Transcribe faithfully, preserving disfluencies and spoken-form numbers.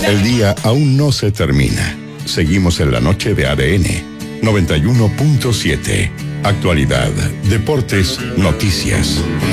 El día aún no se termina. Seguimos en la noche de A D N noventa y uno punto siete. Actualidad, deportes, noticias.